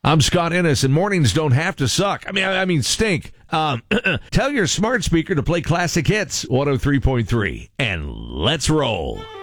I'm Scott Ennis, and mornings don't have to suck. I mean stink. Tell your smart speaker to play classic hits, 103.3, and let's roll.